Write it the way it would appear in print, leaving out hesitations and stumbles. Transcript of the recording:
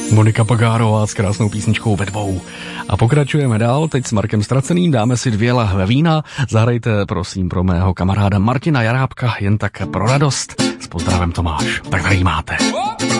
Monika Pagárová s krásnou písničkou Ve dvou. A pokračujeme dál, teď s Markem Straceným, dáme si 2 lahve vína. Zahrajte prosím pro mého kamaráda Martina Jarábka Jen tak pro radost. S pozdravem Tomáš. Tak tady máte.